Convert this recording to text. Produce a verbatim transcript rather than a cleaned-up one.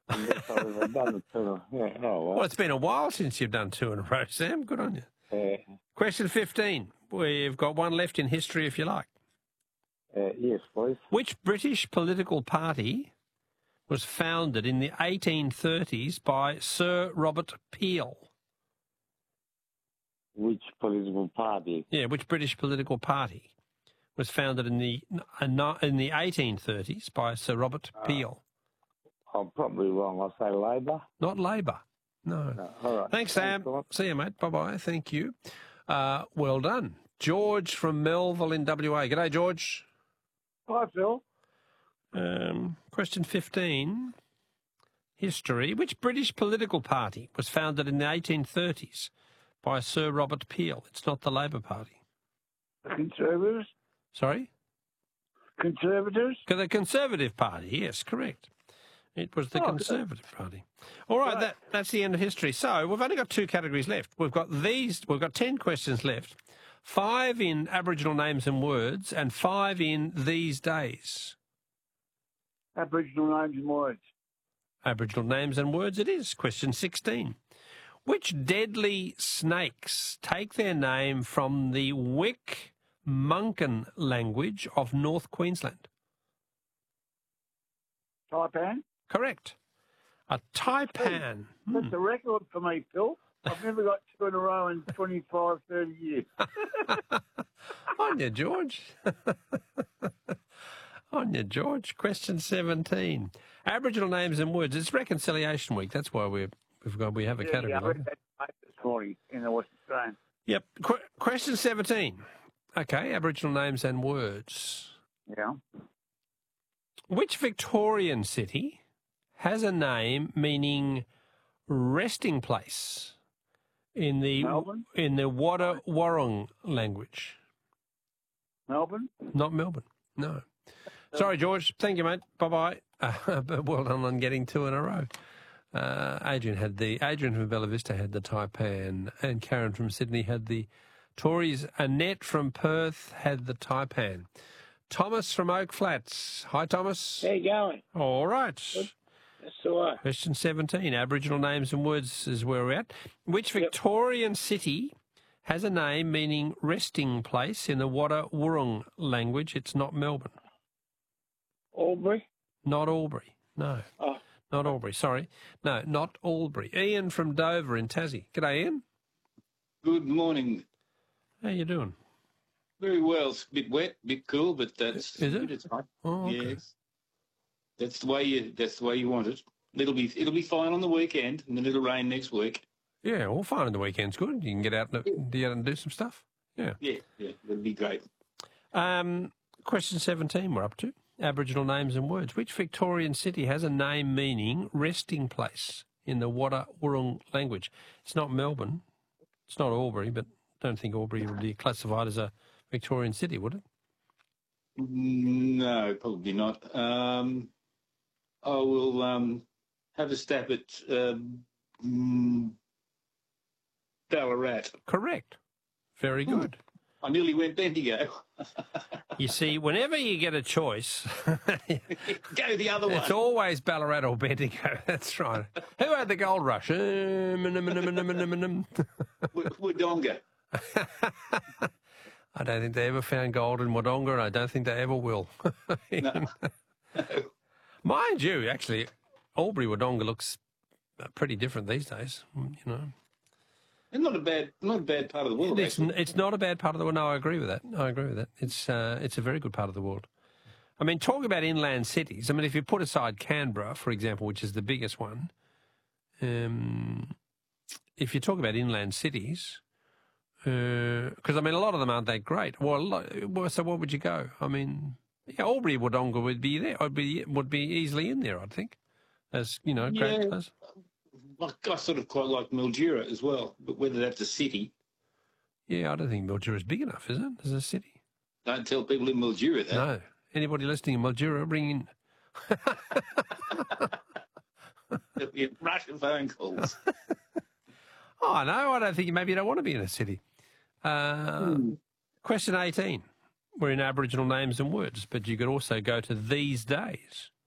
Unless I've ever done it too. Yeah, oh, well. Well, it's been a while since you've done two in a row, Sam. Good on you. Uh, Question fifteen. We've got one left in history if you like. uh, yes, please. Which British political party was founded in the eighteen thirties by Sir Robert Peel? Which political party? Yeah, which British political party was founded in the in the eighteen thirties by Sir Robert Peel? Uh, I'm probably wrong. I'll say Labor. Not Labor. No. no. All right. Thanks, Sam. Thanks, See you, mate. Bye-bye. Thank you. Uh, well done. George from Melville in W A. G'day, George. Hi, Phil. Um, question fifteen. History. Which British political party was founded in the eighteen thirties by Sir Robert Peel? It's not the Labor Party. Conservatives? Sorry? Conservatives? The Conservative Party, yes, correct. It was the Oh, Conservative okay. Party. All right, right. that that's the end of history. So we've only got two categories left. We've got these. We've got ten questions left. Five in Aboriginal names and words, and five in these days. Aboriginal names and words. Aboriginal names and words. It is question sixteen. Which deadly snakes take their name from the Wick Munkin language of North Queensland? Taipan? Correct. A taipan. That's Hmm. a record for me, Phil. I've never got two in a row in twenty-five, thirty years. On you, George. On you, George. Question seventeen. Aboriginal names and words. It's Reconciliation Week. That's why we're, we've got we have a yeah, category. Yeah, I like read that. that this morning in the West Australian. Yep. Qu- question seventeen. Okay, Aboriginal names and words. Yeah. Which Victorian city has a name meaning resting place in the Melbourne? in the Wada Warrung language? Melbourne? Not Melbourne. No. Sorry, George. Thank you, mate. Bye bye. Uh, but well done on getting two in a row. Uh, Adrian had the Adrian from Bella Vista had the taipan, and Karen from Sydney had the Tories. Annette from Perth had the taipan. Thomas from Oak Flats. Hi, Thomas. How you going? All right. Good. That's all right. Question seventeen. Aboriginal names and words is where we're at. Which Victorian city has a name meaning resting place in the Wada Wurrung language? It's not Melbourne. Albury? Not Albury. No. Oh. Not Albury. Sorry. No, not Albury. Ian from Dover in Tassie. G'day, Ian. Good morning. How you doing? Very well. It's a bit wet, a bit cool, but that's Is it? It's fine. Oh, okay. Yes. That's the way you. That's the way you want it. It'll be. It'll be fine on the weekend, and then it'll rain next week. Yeah, all fine on the weekend's good. You can get out and, get out and do some stuff. Yeah. Yeah, yeah. It'll be great. Um, question seventeen we're up to. Aboriginal names and words. Which Victorian city has a name meaning resting place in the Wada Wurrung language? It's not Melbourne. It's not Albury, but I don't think Albury would be classified as a Victorian city, would it? No, probably not. Um, I will um, have a stab at um, mm, Ballarat. Correct. Very good. I nearly went Bendigo. You see, whenever you get a choice, Go the other it's way. always Ballarat or Bendigo. That's right. Who had the gold rush? Um, Wodonga. I don't think they ever found gold in Wodonga, and I don't think they ever will. No. Mind you, actually, Albury Wodonga looks pretty different these days. You know, It's not a bad, not a bad part of the world. it's actually. it's not a bad part of the world. No, I agree with that. I agree with that. It's uh, it's a very good part of the world. I mean, talk about inland cities. I mean, if you put aside Canberra, for example, which is the biggest one, um, if you talk about inland cities, because uh, I mean, a lot of them aren't that great. Well, a lot, well, so where would you go? I mean, yeah, Albury Wodonga would be there. Would be would be easily in there, I think. As you know, great Yeah. place. Like, I sort of quite like Mildura as well, but whether that's a city, Yeah, I don't think Mildura is big enough, is it, as a city? don't tell people in Mildura that. No. Anybody listening in Mildura, bring in. There'll be a rush of phone calls. Oh, no, I don't think maybe you don't want to be in a city. Uh, Hmm. Question eighteen. We're in Aboriginal names and words, but you could also go to these days.